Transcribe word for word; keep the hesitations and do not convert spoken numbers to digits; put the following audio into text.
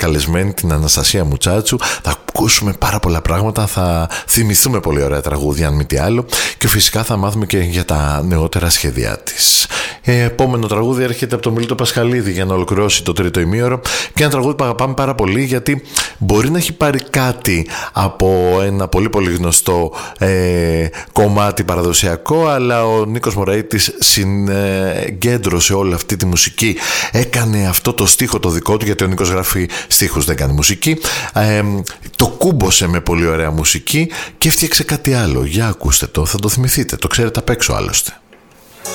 καλεσμένη την Αναστασία Μουτσάτσου. Θα ακούσουμε πάρα πολλά πράγματα, θα θυμηθούμε πολύ ωραία τραγούδια αν μη τι άλλο, και φυσικά θα μάθουμε και για τα νεότερα σχέδιά της. Ε, επόμενο τραγούδι έρχεται από τον Μίλτο Πασχαλίδη για να ολοκληρώσει το τρίτο ημίωρο, και ένα τραγούδι που αγαπάμε πάρα πολύ, γιατί μπορεί να έχει πάρει κάτι από ένα πολύ πολύ γνωστό ε, κομμάτι παραδοσιακό, αλλά ο Νίκος Μωραΐτης συγκέντρωσε όλη αυτή τη μουσική, έκανε αυτό το στίχο το δικό του, γιατί ο Νίκος γράφει στίχους, δεν κάνει μουσική, ε, το κούμπωσε με πολύ ωραία μουσική και έφτιαξε κάτι άλλο. Για ακούστε το, θα το θυμηθείτε, το ξέρετε απ' έξω άλλωστε.